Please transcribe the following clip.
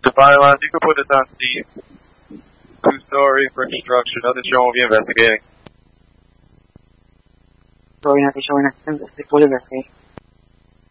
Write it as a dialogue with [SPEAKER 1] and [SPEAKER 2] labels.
[SPEAKER 1] Fire lines, you can put us on Steve. 2-story for construction. Nothing showing, we'll be investigating.
[SPEAKER 2] Story not showing us. We'll investigate.